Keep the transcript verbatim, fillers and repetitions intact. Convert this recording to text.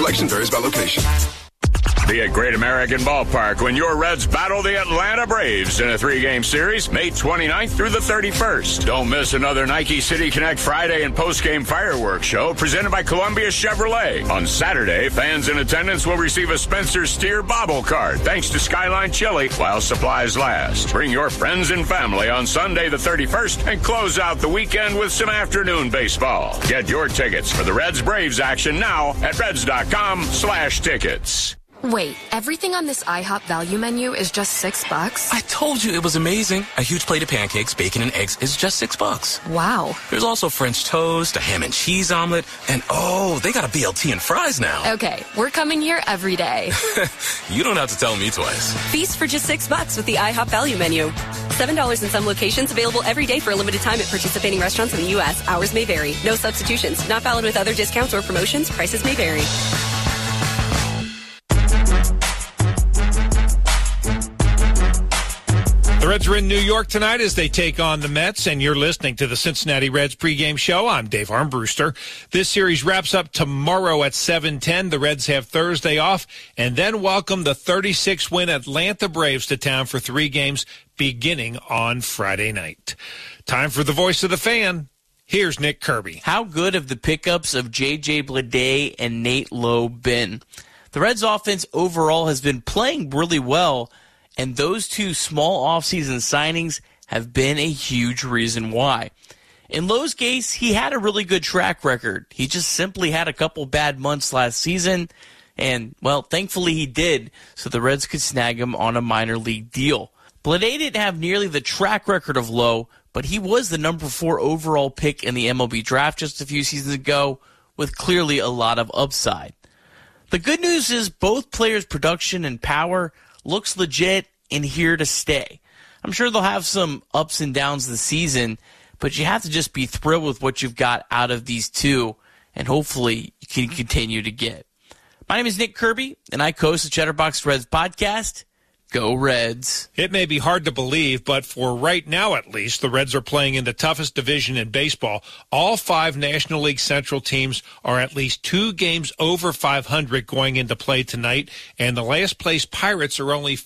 Selection varies by location. Be at Great American Ballpark when your Reds battle the Atlanta Braves in a three-game series, May twenty-ninth through the thirty-first. Don't miss another Nike City Connect Friday and post-game fireworks show presented by Columbia Chevrolet. On Saturday, fans in attendance will receive a Spencer Steer bobble card thanks to Skyline Chili while supplies last. Bring your friends and family on Sunday the thirty-first and close out the weekend with some afternoon baseball. Get your tickets for the Reds-Braves action now at reds.com slash tickets. Wait, everything on this IHOP value menu is just six bucks? I told you it was amazing. A huge plate of pancakes, bacon, and eggs is just six bucks. Wow. There's also French toast, a ham and cheese omelet, and oh, they got a B L T and fries now. Okay, we're coming here every day. You don't have to tell me twice. Feast for just six bucks with the IHOP value menu. Seven dollars in some locations, available every day for a limited time at participating restaurants in the U S. Hours may vary. No substitutions. Not valid with other discounts or promotions. Prices may vary. The Reds are in New York tonight as they take on the Mets, and you're listening to the Cincinnati Reds pregame show. I'm Dave Armbruster. This series wraps up tomorrow at seven ten. The Reds have Thursday off and then welcome the thirty-six win Atlanta Braves to town for three games beginning on Friday night. Time for the voice of the fan. Here's Nick Kirby. How good have the pickups of J J Bleday and Nate Lowe been? The Reds offense overall has been playing really well, and those two small offseason signings have been a huge reason why. In Lowe's case, he had a really good track record. He just simply had a couple bad months last season, and, well, thankfully he did, so the Reds could snag him on a minor league deal. Bleday didn't have nearly the track record of Lowe, but he was the number four overall pick in the M L B draft just a few seasons ago, with clearly a lot of upside. The good news is both players' production and power looks legit and here to stay. I'm sure they'll have some ups and downs this season, but you have to just be thrilled with what you've got out of these two, and hopefully you can continue to get. My name is Nick Kirby, and I host the Chatterbox Reds podcast. Go Reds. It may be hard to believe, but for right now at least, the Reds are playing in the toughest division in baseball. All five National League Central teams are at least two games over five hundred going into play tonight, and the last place Pirates are only